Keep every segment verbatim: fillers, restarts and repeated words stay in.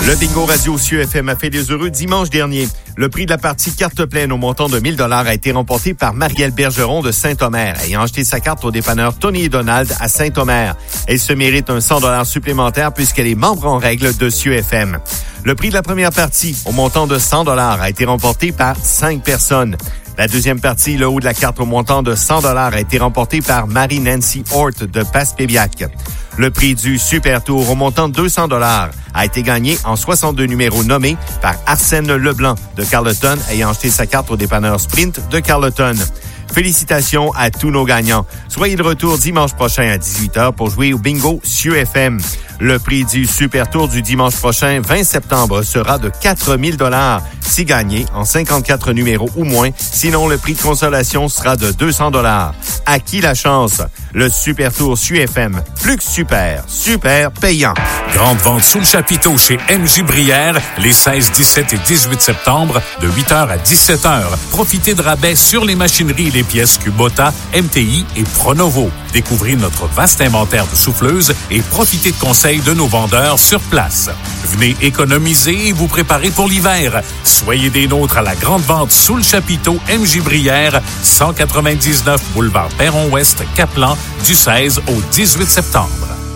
Le bingo radio C E F M a fait des heureux dimanche dernier. Le prix de la partie carte pleine au montant de mille dollars a été remporté par Marielle Bergeron de Saint-Omer, ayant acheté sa carte au dépanneur Tony et Donald à Saint-Omer. Elle se mérite un cent dollars supplémentaire puisqu'elle est membre en règle de C E F M. Le prix de la première partie au montant de cent dollars a été remporté par cinq personnes. La deuxième partie, le haut de la carte au montant de cent dollars a été remporté par Marie-Nancy Hort de Passepébiac. Le prix du Super Tour au montant de deux cents dollars a été gagné en soixante-deux numéros nommés par Arsène Leblanc de Carleton, ayant acheté sa carte au dépanneur Sprint de Carleton. Félicitations à tous nos gagnants. Soyez de retour dimanche prochain à dix-huit heures pour jouer au bingo C E F M. Le prix du Super Tour du dimanche prochain, vingt septembre, sera de quatre mille dollars si gagné en cinquante-quatre numéros ou moins. Sinon, le prix de consolation sera de deux cents dollars. À qui la chance? Le Super Tour C E F M. Plus que super, super payant. Grande vente sous le chapiteau chez M J Brière les seize, dix-sept et dix-huit septembre de huit heures à dix-sept heures. Profitez de rabais sur les machineries et les pièces Kubota, M T I et Pronovo. Découvrez notre vaste inventaire de souffleuses et profitez de conseils de nos vendeurs sur place. Venez économiser et vous préparer pour l'hiver. Soyez des nôtres à la grande vente sous le chapiteau M J Brière, cent quatre-vingt-dix-neuf boulevard Perron-Ouest, Caplan, du seize au dix-huit septembre.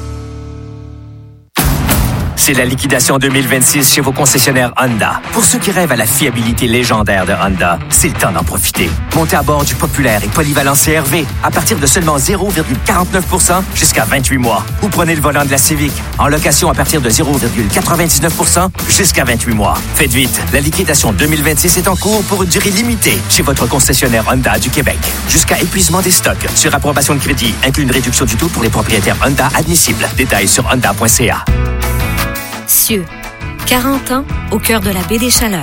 C'est la liquidation deux mille vingt-six chez vos concessionnaires Honda. Pour ceux qui rêvent à la fiabilité légendaire de Honda, c'est le temps d'en profiter. Montez à bord du populaire et polyvalent C R V à partir de seulement zéro virgule quarante-neuf pour cent jusqu'à vingt-huit mois. Ou prenez le volant de la Civic en location à partir de zéro virgule quatre-vingt-dix-neuf pour cent jusqu'à vingt-huit mois. Faites vite, la liquidation deux mille vingt-six est en cours pour une durée limitée chez votre concessionnaire Honda du Québec. Jusqu'à épuisement des stocks. Sur approbation de crédit, inclut une réduction du taux pour les propriétaires Honda admissibles. Détails sur honda point c a. Cieux, quarante ans au cœur de la baie des Chaleurs.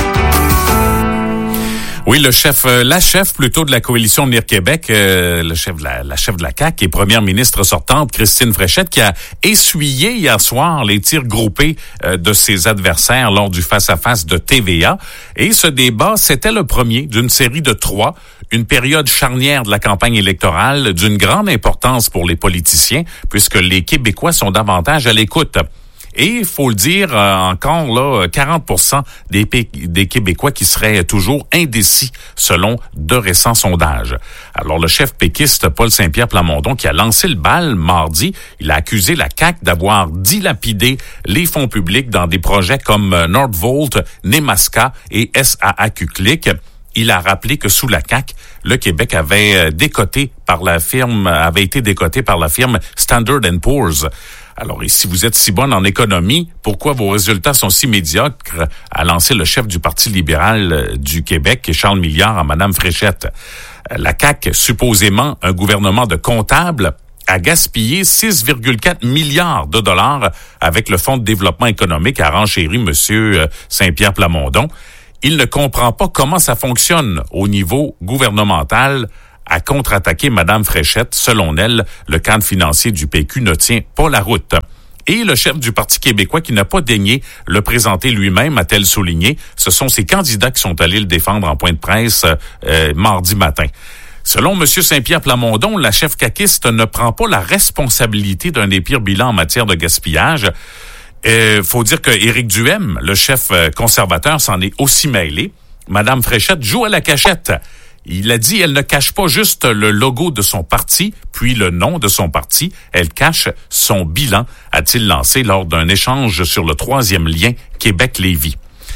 Oui, le chef, euh, la chef plutôt de la coalition Venir Québec, euh, le chef de la, la chef de la C A Q et première ministre sortante, Christine Fréchette, qui a essuyé hier soir les tirs groupés euh, de ses adversaires lors du face-à-face de T V A. Et ce débat, c'était le premier d'une série de trois, une période charnière de la campagne électorale d'une grande importance pour les politiciens, puisque les Québécois sont davantage à l'écoute. Et il faut le dire, euh, encore là, quarante pour cent des, des Québécois qui seraient toujours indécis selon de récents sondages. Alors le chef péquiste Paul Saint-Pierre Plamondon, qui a lancé le bal mardi, il a accusé la C A Q d'avoir dilapidé les fonds publics dans des projets comme Nordvolt, Nemaska et S A A Q-Click. Il a rappelé que sous la C A Q, le Québec avait décoté par la firme, avait été décoté par la firme Standard and Poor's. Alors, et si vous êtes si bonne en économie, pourquoi vos résultats sont si médiocres, a lancé le chef du Parti libéral du Québec, Charles Milliard, à Madame Fréchette. La C A Q, supposément un gouvernement de comptables, a gaspillé six virgule quatre milliards de dollars avec le Fonds de développement économique, a renchéri Monsieur Saint-Pierre Plamondon. Il ne comprend pas comment ça fonctionne au niveau gouvernemental. À contre-attaquer Madame Fréchette, selon elle, le cadre financier du P Q ne tient pas la route. Et le chef du Parti québécois qui n'a pas daigné le présenter lui-même, a-t-elle souligné, ce sont ses candidats qui sont allés le défendre en point de presse euh, mardi matin. Selon M. Saint-Pierre Plamondon, la chef caquiste ne prend pas la responsabilité d'un des pires bilans en matière de gaspillage. Euh, faut dire que Éric Duhem, le chef conservateur, s'en est aussi mêlé. Madame Fréchette joue à la cachette. Il a dit, elle ne cache pas juste le logo de son parti, puis le nom de son parti, elle cache son bilan, a-t-il lancé lors d'un échange sur le troisième lien Québec-Lévis.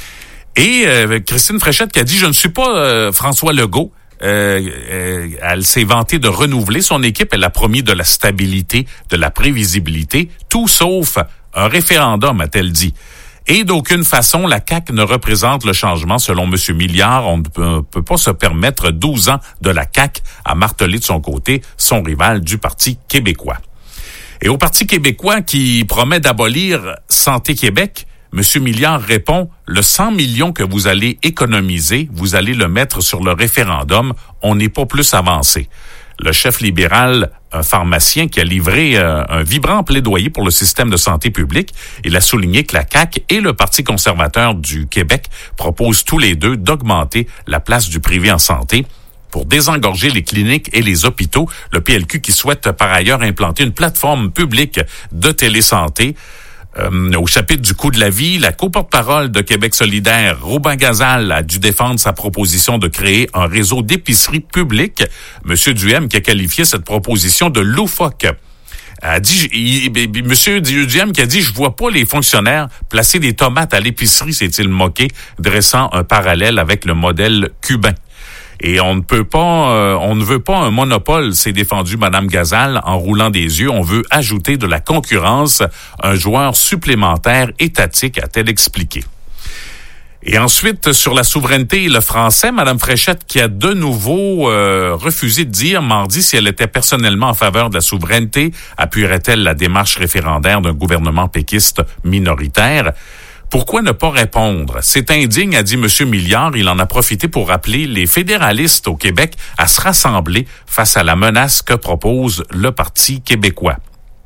Et euh, Christine Fréchette qui a dit, je ne suis pas euh, François Legault. Euh, euh, elle s'est vantée de renouveler son équipe, elle a promis de la stabilité, de la prévisibilité, tout sauf un référendum, a-t-elle dit. Et d'aucune façon, la C A Q ne représente le changement. Selon M. Milliard, on ne peut, peut pas se permettre douze ans de la C A Q à marteler de son côté son rival du Parti québécois. Et au Parti québécois qui promet d'abolir Santé Québec, M. Milliard répond, le cent millions que vous allez économiser, vous allez le mettre sur le référendum, on n'est pas plus avancé. Le chef libéral, un pharmacien qui a livré euh, un vibrant plaidoyer pour le système de santé publique, il a souligné que la C A Q et le Parti conservateur du Québec proposent tous les deux d'augmenter la place du privé en santé pour désengorger les cliniques et les hôpitaux. Le P L Q qui souhaite par ailleurs implanter une plateforme publique de télésanté Euh, au chapitre du coût de la vie, la co-porte-parole de Québec solidaire, Robin Gazal, a dû défendre sa proposition de créer un réseau d'épiceries publiques. Monsieur Duhem qui a qualifié cette proposition de loufoque. A dit, il, il, Monsieur Duhem qui a dit, je vois pas les fonctionnaires placer des tomates à l'épicerie, s'est-il moqué, dressant un parallèle avec le modèle cubain. Et on ne peut pas, euh, on ne veut pas un monopole, s'est défendu Madame Gazal en roulant des yeux. On veut ajouter de la concurrence, un joueur supplémentaire étatique, a-t-elle expliqué. Et ensuite, sur la souveraineté et le français, Madame Fréchette qui a de nouveau euh, refusé de dire mardi si elle était personnellement en faveur de la souveraineté, appuierait-elle la démarche référendaire d'un gouvernement péquiste minoritaire. Pourquoi ne pas répondre? C'est indigne, a dit M. Milliard. Il en a profité pour rappeler les fédéralistes au Québec à se rassembler face à la menace que propose le Parti québécois.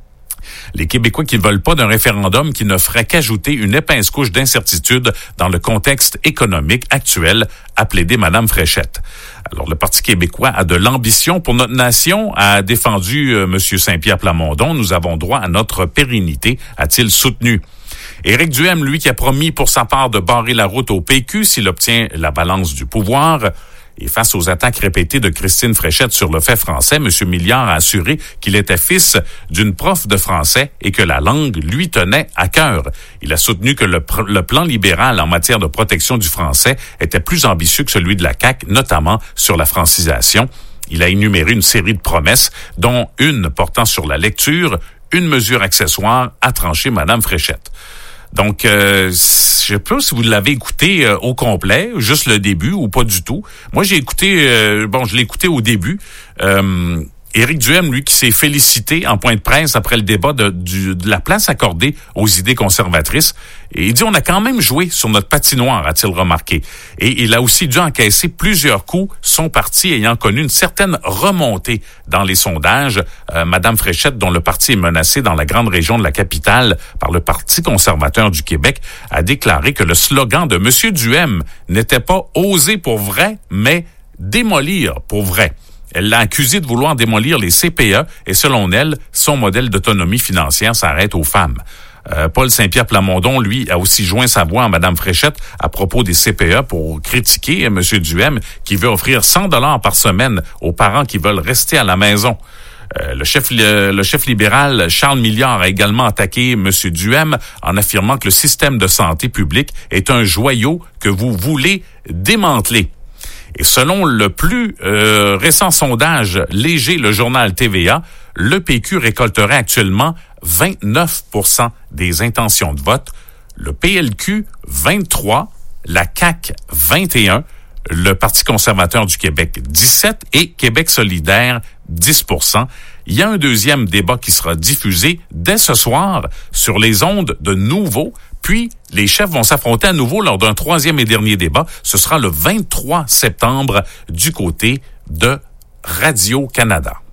Les Québécois qui ne veulent pas d'un référendum qui ne ferait qu'ajouter une épaisse couche d'incertitude dans le contexte économique actuel, a plaidé Mme Fréchette. Alors, le Parti québécois a de l'ambition pour notre nation, a défendu euh, M. Saint-Pierre Plamondon. Nous avons droit à notre pérennité, a-t-il soutenu. Éric Duhem, lui, qui a promis pour sa part de barrer la route au P Q s'il obtient la balance du pouvoir. Et face aux attaques répétées de Christine Fréchette sur le fait français, M. Milliard a assuré qu'il était fils d'une prof de français et que la langue lui tenait à cœur. Il a soutenu que le, pr- le plan libéral en matière de protection du français était plus ambitieux que celui de la C A Q, notamment sur la francisation. Il a énuméré une série de promesses, dont une portant sur la lecture, une mesure accessoire, a tranché Mme Fréchette. Donc, euh, je sais pas si vous l'avez écouté euh, au complet, juste le début ou pas du tout. Moi, j'ai écouté, euh, bon, je l'ai écouté au début. Euh, Éric Duhem, lui, qui s'est félicité en point de presse après le débat de, du, de la place accordée aux idées conservatrices. Et il dit, on a quand même joué sur notre patinoire, a-t-il remarqué. Et il a aussi dû encaisser plusieurs coups, son parti ayant connu une certaine remontée dans les sondages. Euh, Madame Fréchette, dont le parti est menacé dans la grande région de la capitale par le Parti conservateur du Québec, a déclaré que le slogan de M. Duhem n'était pas « oser pour vrai », mais « démolir pour vrai ». Elle l'a accusé de vouloir démolir les C P E et selon elle, son modèle d'autonomie financière s'arrête aux femmes. Euh, Paul Saint-Pierre Plamondon, lui, a aussi joint sa voix à Mme Fréchette à propos des C P E pour critiquer M. Duhem qui veut offrir cent dollars par semaine aux parents qui veulent rester à la maison. Euh, le chef le, le chef libéral Charles Milliard a également attaqué M. Duhem en affirmant que le système de santé publique est un joyau que vous voulez démanteler. Et selon le plus euh, récent sondage léger, le journal T V A, le P Q récolterait actuellement vingt-neuf pour cent des intentions de vote, le P L Q vingt-trois, la C A Q vingt et un, le Parti conservateur du Québec dix-sept et Québec solidaire dix pour cent. Il y a un deuxième débat qui sera diffusé dès ce soir sur les ondes de Nouveau. Puis, les chefs vont s'affronter à nouveau lors d'un troisième et dernier débat. Ce sera le vingt-trois septembre du côté de Radio-Canada.